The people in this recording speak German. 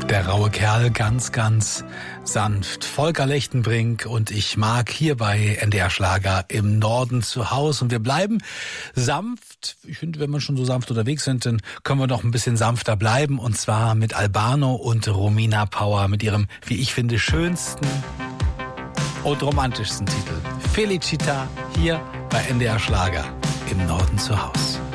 Der raue Kerl, ganz, ganz sanft. Volker Lechtenbrink und ich mag hier bei NDR Schlager im Norden zu Hause. Und wir bleiben sanft. Ich finde, wenn wir schon so sanft unterwegs sind, dann können wir noch ein bisschen sanfter bleiben. Und zwar mit Albano und Romina Power mit ihrem, wie ich finde, schönsten und romantischsten Titel. Felicita hier bei NDR Schlager im Norden zu Hause.